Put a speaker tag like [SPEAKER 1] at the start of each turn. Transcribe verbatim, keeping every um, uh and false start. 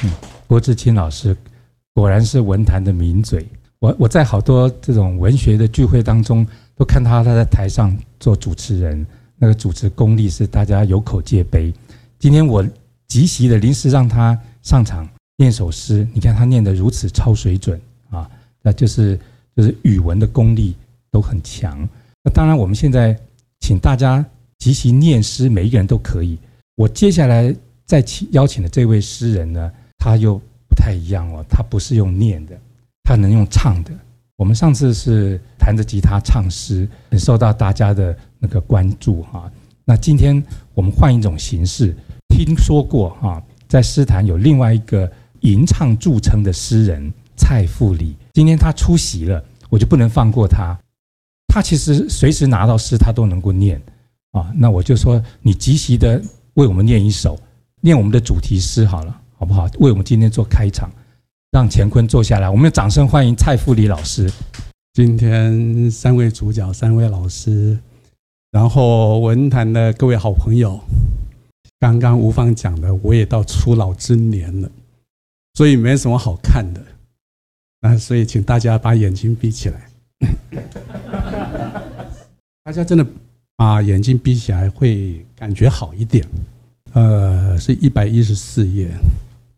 [SPEAKER 1] 嗯，郭志清老师果然是文坛的名嘴。我我在好多这种文学的聚会当中，都看他他在台上做主持人，那个主持功力是大家有口皆碑。今天我即席的临时让他上场念首诗，你看他念得如此超水准啊，那就是就是语文的功力都很强。那当然，我们现在请大家即席念诗，每一个人都可以。我接下来再邀请的这位诗人呢，他又不太一样哦，他不是用念的，他能用唱的。我们上次是弹着吉他唱诗，很受到大家的那个关注哈。那今天我们换一种形式，听说过哈，在诗坛有另外一个吟唱著称的诗人蔡富理，今天他出席了，我就不能放过他。他其实随时拿到诗，他都能够念啊。那我就说，你即席的为我们念一首，念我们的主题诗好了，好不好？为我们今天做开场，让乾坤坐下来，我们掌声欢迎蔡富理老师。
[SPEAKER 2] 今天三位主角，三位老师，然后文坛的各位好朋友，刚刚吴芳讲的，我也到初老之年了，所以没什么好看的，那所以请大家把眼睛闭起来。大家真的把眼睛闭起来会感觉好一点。呃，是一百一十四页。